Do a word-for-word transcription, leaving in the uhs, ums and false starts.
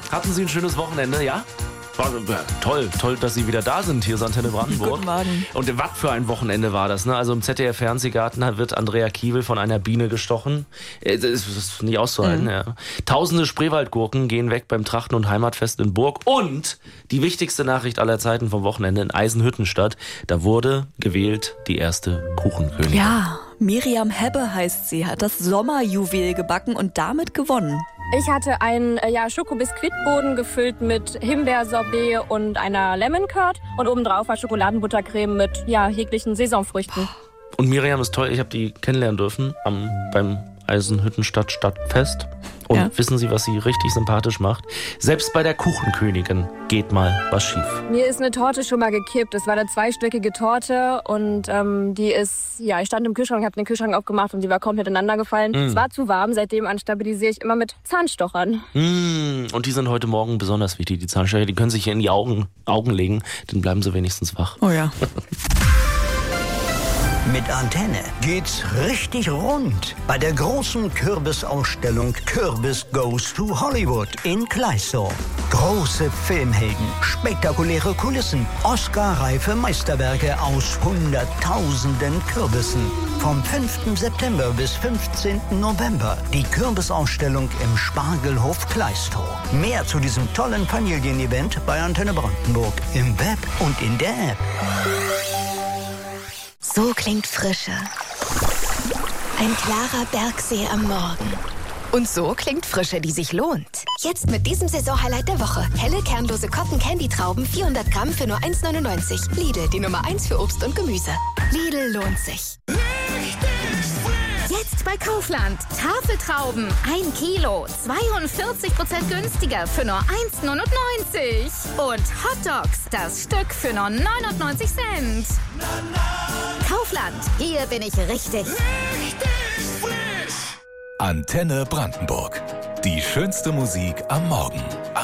Hatten Sie ein schönes Wochenende, ja? War, äh, toll, toll, dass Sie wieder da sind. Hier ist Antenne Brandenburg. Guten Morgen. Und was für ein Wochenende war das, ne? Also im Z D F-Fernsehgarten wird Andrea Kiewel von einer Biene gestochen. Äh, Das ist, das ist nicht auszuhalten, mhm. ja. Tausende Spreewaldgurken gehen weg beim Trachten- und Heimatfest in Burg. Und die wichtigste Nachricht aller Zeiten vom Wochenende in Eisenhüttenstadt. Da wurde gewählt die erste Kuchenkönigin. Ja, Miriam Hebbe heißt sie, hat das Sommerjuwel gebacken und damit gewonnen. Ich hatte einen ja, Schokobiskuitboden gefüllt mit Himbeersorbet und einer Lemon Curd und obendrauf war Schokoladenbuttercreme mit ja, jeglichen Saisonfrüchten. Und Miriam ist toll, ich habe die kennenlernen dürfen am, beim Eisenhüttenstadt Stadtfest. Und ja. wissen Sie, was sie richtig sympathisch macht? Selbst bei der Kuchenkönigin geht mal was schief. Mir ist eine Torte schon mal gekippt. Es war eine zweistöckige Torte und ähm, die ist, ja, ich stand im Kühlschrank, habe den Kühlschrank aufgemacht und die war komplett ineinander gefallen. Mm. Es war zu warm, seitdem an stabilisiere ich immer mit Zahnstochern. Mm. Und die sind heute Morgen besonders wichtig, die Zahnstocher. Die können sich hier in die Augen, Augen legen, dann bleiben sie wenigstens wach. Oh ja. Mit Antenne geht's richtig rund bei der großen Kürbisausstellung Kürbis Goes to Hollywood in Kleißau. Große Filmhelden, spektakuläre Kulissen, Oscar-reife Meisterwerke aus Hunderttausenden Kürbissen. Vom fünften September bis fünfzehnten November die Kürbisausstellung im Spargelhof Kleißau. Mehr zu diesem tollen Familienevent bei Antenne Brandenburg im Web und in der App. So klingt Frische. Ein klarer Bergsee am Morgen. Und so klingt Frische, die sich lohnt. Jetzt mit diesem Saisonhighlight der Woche. Helle, kernlose Cotton-Candy-Trauben, vierhundert Gramm für nur eins neunundneunzig. Lidl, die Nummer eins für Obst und Gemüse. Lidl lohnt sich. Jetzt bei Kaufland. Tafeltrauben, ein Kilo, zweiundvierzig Prozent günstiger für nur eins neunundneunzig. Und Hotdogs, das Stück für nur neunundneunzig Cent. Kaufland, hier bin ich richtig. Richtig frisch. Antenne Brandenburg. Die schönste Musik am Morgen.